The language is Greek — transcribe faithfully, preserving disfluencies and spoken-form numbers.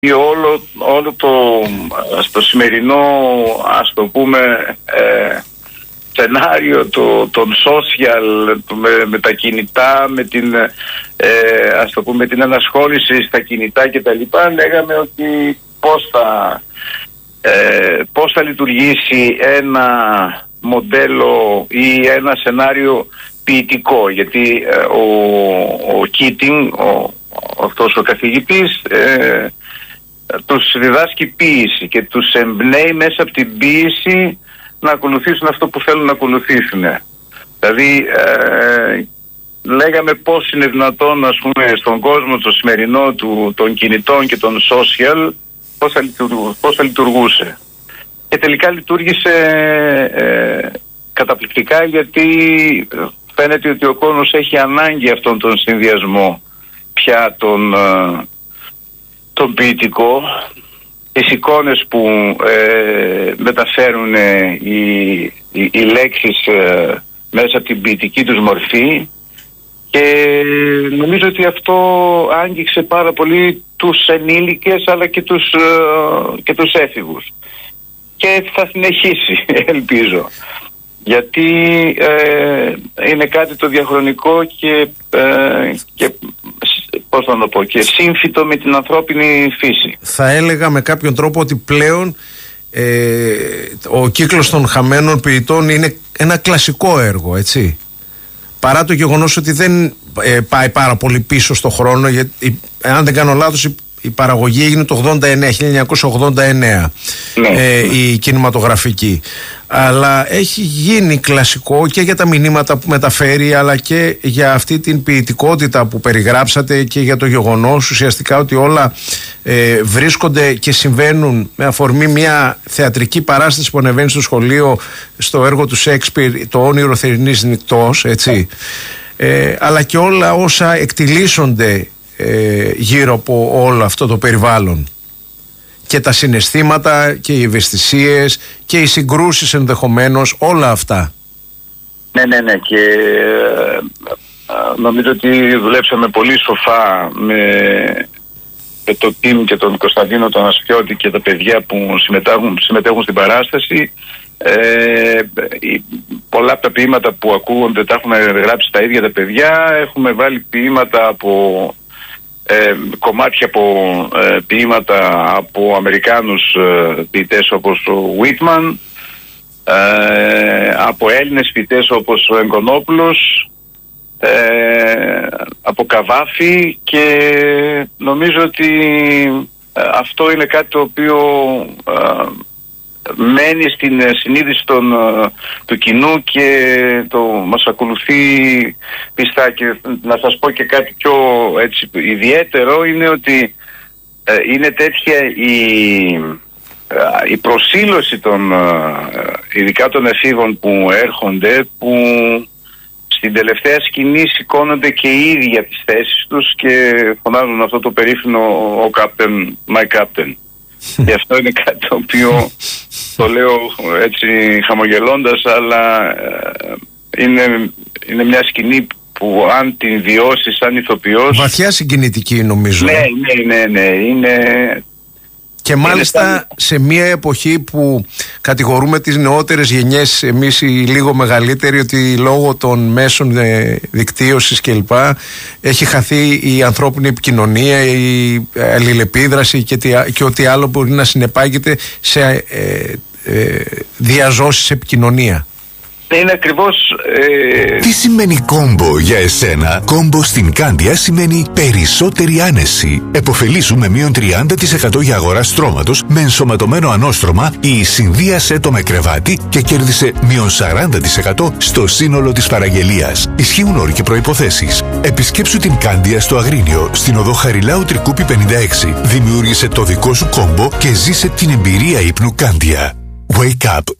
όλο, όλο το, στο σημερινό, ας το πούμε, ε, σενάριο το, των social, με, με τα κινητά, με την, ε, ας το πούμε, με την ανασχόληση στα κινητά κτλ. Λέγαμε ότι πώς θα, ε, πώς θα λειτουργήσει ένα μοντέλο ή ένα σενάριο ποιητικό, γιατί ε, ο, ο Keating, ο, αυτός ο καθηγητής, ε, τους διδάσκει ποίηση και τους εμπνέει μέσα από την ποίηση να ακολουθήσουν αυτό που θέλουν να ακολουθήσουν. Δηλαδή ε, λέγαμε πώς είναι δυνατόν, ας πούμε, στον κόσμο το σημερινό του, των κινητών και των social, πώς θα, λειτουργού, πώς θα λειτουργούσε. Και τελικά λειτουργήσε ε, καταπληκτικά, γιατί φαίνεται ότι ο κόσμος έχει ανάγκη αυτόν τον συνδυασμό πια τον, τον ποιητικό, τις εικόνες που ε, μεταφέρουν ε, οι, οι, οι λέξεις ε, μέσα από την ποιητική τους μορφή, και νομίζω ότι αυτό άγγιξε πάρα πολύ τους ενήλικες αλλά και τους, ε, και τους έφηβους, και θα συνεχίσει ελπίζω, γιατί ε, είναι κάτι το διαχρονικό και, ε, και πώς θα το πω, και σύμφυτο με την ανθρώπινη φύση. Θα έλεγα με κάποιον τρόπο ότι πλέον ε, ο κύκλος των χαμένων ποιητών είναι ένα κλασικό έργο, έτσι, παρά το γεγονός ότι δεν ε, πάει πάρα πολύ πίσω στο χρόνο, γιατί αν δεν κάνω λάθος η, η παραγωγή έγινε το χίλια εννιακόσια ογδόντα εννέα, ναι. ε, η κινηματογραφική, αλλά έχει γίνει κλασικό και για τα μηνύματα που μεταφέρει, αλλά και για αυτή την ποιητικότητα που περιγράψατε, και για το γεγονός ουσιαστικά ότι όλα ε, βρίσκονται και συμβαίνουν με αφορμή μια θεατρική παράσταση που ανεβαίνει στο σχολείο, στο έργο του Σέξπιρ, το όνειρο θερινής νυχτός, έτσι, ε, αλλά και όλα όσα εκτιλήσονται ε, γύρω από όλο αυτό το περιβάλλον, και τα συναισθήματα και οι ευαισθησίες και οι συγκρούσεις ενδεχομένως, όλα αυτά. Ναι, ναι, ναι, και ε, νομίζω ότι δουλέψαμε πολύ σοφά με, με το team και τον Κωνσταντίνο τον Ασφιώτη και τα παιδιά που συμμετέχουν, συμμετέχουν στην παράσταση. Ε, πολλά από τα ποίηματα που ακούγονται τα έχουμε γράψει τα ίδια τα παιδιά. Έχουμε βάλει ποίηματα από Ε, κομμάτια από ε, ποίηματα από Αμερικάνους ε, ποιητές όπως ο Whitman, ε, από Έλληνες ποιητές όπως ο Εγκονόπουλος, ε, από Καβάφη, και νομίζω ότι ε, αυτό είναι κάτι το οποίο ε, μένει στην συνείδηση των, του κοινού και το μας ακολουθεί πιστά. Και να σας πω και κάτι πιο έτσι ιδιαίτερο, είναι ότι ε, είναι τέτοια η, ε, η προσήλωση των, ε, ειδικά των εφήβων που έρχονται, που στην τελευταία σκηνή σηκώνονται και οι ίδιοι από τις θέσεις τους και φωνάζουν αυτό το περίφημο «Ο Captain, my Captain». Και αυτό είναι κάτι το οποίο το λέω έτσι χαμογελώντας, αλλά ε, είναι, είναι μια σκηνή που αν την βιώσεις σαν ηθοποιός, βαθιά συγκινητική νομίζω. Ναι, ναι, ναι, ναι, είναι. Και μάλιστα είναι σε μια εποχή που κατηγορούμε τις νεότερες γενιές, εμείς οι λίγο μεγαλύτεροι, ότι λόγω των μέσων δικτύωσης κλπ έχει χαθεί η ανθρώπινη επικοινωνία, η αλληλεπίδραση και, και ό,τι άλλο μπορεί να συνεπάγεται σε ε, ε, διαζώσεις επικοινωνία. Είναι ακριβώς. Ε... Τι σημαίνει κόμπο για εσένα? Κόμπο στην Κάνδια σημαίνει περισσότερη άνεση. Εποφελήσου με μείον τριάντα τοις εκατό για αγορά στρώματος με ενσωματωμένο ανώστρωμα ή συνδύασέ το με κρεβάτι και κέρδισε μείον σαράντα τοις εκατό στο σύνολο της παραγγελίας. Ισχύουν όροι και προϋποθέσεις. Επισκέψου την Κάνδια στο Αγρίνιο, στην οδό Χαριλάου Τρικούπη πενήντα έξι. Δημιούργησε το δικό σου κόμπο και ζήσε την εμπειρία ύπνου Κάνδια. Wake up